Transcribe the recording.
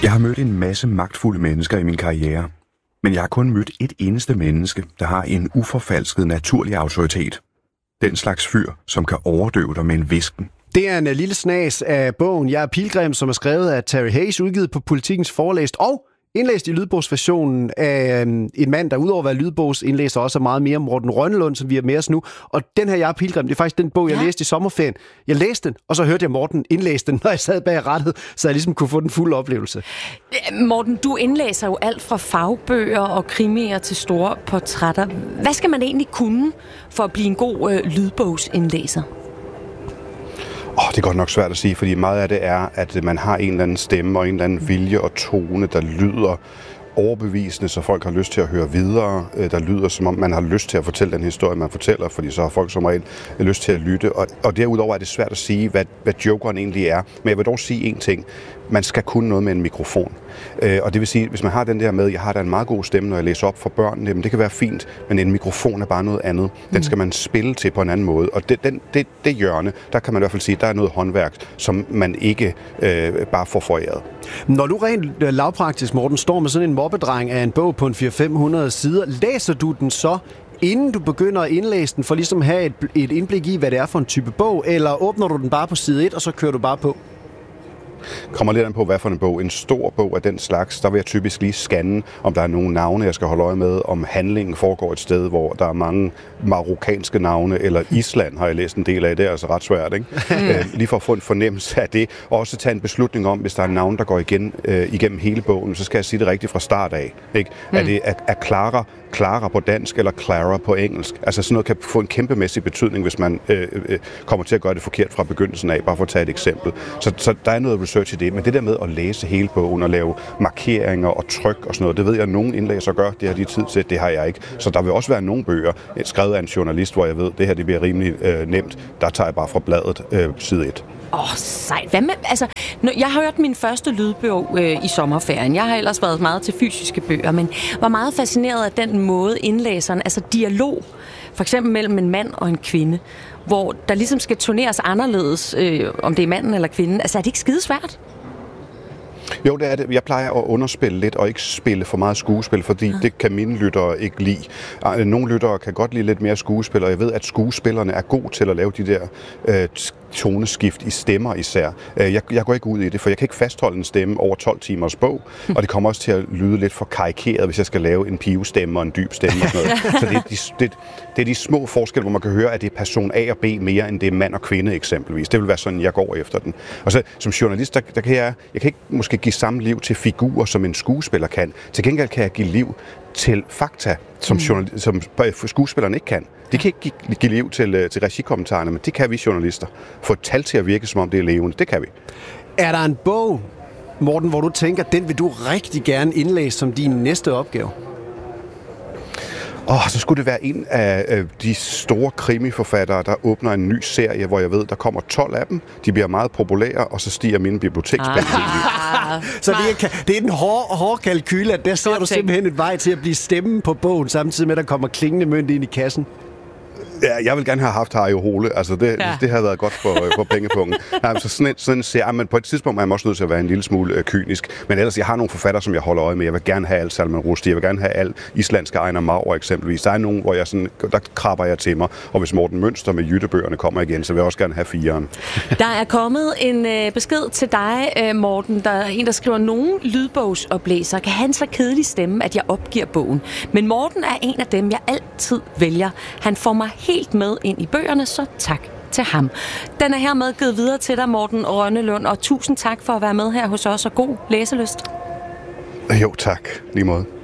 Jeg har mødt en masse magtfulde mennesker i min karriere, men jeg har kun mødt et eneste menneske, der har en uforfalsket naturlig autoritet. Den slags fyr, som kan overdøve dig med en hvisken. Det er en lille snas af bogen Jeg er Pilgrim, som er skrevet af Terry Hayes, udgivet på Politikens Forlæst og indlæst i lydbogsversionen af en mand, der udover at være lydbogsindlæser også er meget mere, Morten Rønnelund, som vi har med os nu. Og den her Jeg er Pilgrim, det er faktisk den bog, jeg læste i sommerferien. Jeg læste den, og så hørte jeg Morten indlæse den, når jeg sad bag rattet, så jeg ligesom kunne få den fulde oplevelse. Morten, du indlæser jo alt fra fagbøger og krimier til store portrætter. Hvad skal man egentlig kunne for at blive en god lydbogsindlæser? Det er godt nok svært at sige, fordi meget af det er, at man har en eller anden stemme og en eller anden vilje og tone, der lyder overbevisende, så folk har lyst til at høre videre. Der lyder, som om man har lyst til at fortælle den historie, man fortæller, fordi så har folk som regel lyst til at lytte. Og derudover er det svært at sige, hvad jokeren egentlig er. Men jeg vil dog sige én ting. Man skal kunne noget med en mikrofon. Og det vil sige, hvis man har den der med, jeg har da en meget god stemme, når jeg læser op for børn, jamen det kan være fint, men en mikrofon er bare noget andet. Den skal man spille til på en anden måde. Og det hjørne, der kan man i hvert fald sige, der er noget håndværk, som man ikke bare får foræret. Når du rent lavpraktisk, Morten, står med sådan en moppedreng af en bog på en 400-500 sider, læser du den så, inden du begynder at indlæse den, for ligesom at have et indblik i, hvad det er for en type bog, eller åbner du den bare på side 1, og så kører du bare på? Kommer lidt an på, hvad for en bog. En stor bog af den slags, der vil jeg typisk lige scanne, om der er nogle navne, jeg skal holde øje med, om handlingen foregår et sted, hvor der er mange marokkanske navne, eller Island har jeg læst en del af, det er altså ret svært, ikke? Lige for at få en fornemmelse af det, og også tage en beslutning om, hvis der er navn, der går igennem hele bogen, så skal jeg sige det rigtigt fra start af, ikke? Er Clara på dansk, eller Clara på engelsk? Altså sådan noget kan få en kæmpemæssig betydning, hvis man kommer til at gøre det forkert fra begyndelsen af, bare for at tage et eksempel. Så der er noget research i det, men det der med at læse hele bogen og lave markeringer og tryk og sådan noget, det ved jeg, at nogle indlæsere gør, det har de tid til, det har jeg ikke. Så der vil også være nogle bøger, skrevet af en journalist, hvor jeg ved, det her det bliver rimelig nemt, der tager jeg bare fra bladet side 1. Sejt. Hvad med, altså, jeg har hørt min første lydbog i sommerferien. Jeg har ellers været meget til fysiske bøger, men var meget fascineret af den måde indlæseren, altså dialog, for eksempel mellem en mand og en kvinde, hvor der ligesom skal turneres anderledes, om det er manden eller kvinden. Altså, er det ikke skidesvært? Jo, det er det. Jeg plejer at underspille lidt og ikke spille for meget skuespil, fordi det kan mine lyttere ikke lide. Nogle lyttere kan godt lide lidt mere skuespil, og jeg ved, at skuespillerne er gode til at lave de der toneskift i stemmer især. Jeg går ikke ud i det, for jeg kan ikke fastholde en stemme over 12 timers bog, og det kommer også til at lyde lidt for karikeret, hvis jeg skal lave en pivestemme og en dyb stemme og sådan noget. Så det er de små forskelle, hvor man kan høre, at det er person A og B mere, end det er mand og kvinde eksempelvis. Det vil være sådan, jeg går efter den. Og så som journalist, der kan jeg kan ikke måske give samme liv til figurer, som en skuespiller kan. Til gengæld kan jeg give liv til fakta, som skuespillerne ikke kan. De kan ikke give liv til regikommentarerne, men det kan vi journalister. Få et tal til at virke, som om det er levende. Det kan vi. Er der en bog, Morten, hvor du tænker, den vil du rigtig gerne indlæse som din næste opgave? Så skulle det være en af de store krimiforfattere, der åbner en ny serie, hvor jeg ved, der kommer 12 af dem. De bliver meget populære, og så stiger mine bibliotekspenge. Så det er den hårde kalkyl, at der ser du simpelthen et vej til at blive stemmen på bogen, samtidig med, at der kommer klingende mønt ind i kassen. Ja, jeg vil gerne have haft Harry Hole. Altså, det havde været godt for pengepunkten. Så sådan ser men på et tidspunkt er jeg også nødt til at være en lille smule kynisk. Men ellers, jeg har nogle forfattere, som jeg holder øje med. Jeg vil gerne have alt Salman Rushdie. Jeg vil gerne have alt islandske Einar Már eksempelvis. Der er nogen, hvor der krabber jeg til mig. Og hvis Morten Mønster med Jyttebøgerne kommer igen, så vil jeg også gerne have 4'eren. Der er kommet en besked til dig, Morten. Der er en, der skriver, nogen lydbogsoplæser kan have en så kedelig stemme, at jeg opgiver bogen. Men Morten er en af dem, jeg altid vælger. Han får mig helt med ind i bøgerne, så tak til ham. Den er hermed givet videre til dig, Morten Rønnelund, og tusind tak for at være med her hos os, og god læselyst. Jo, tak. Lige måde.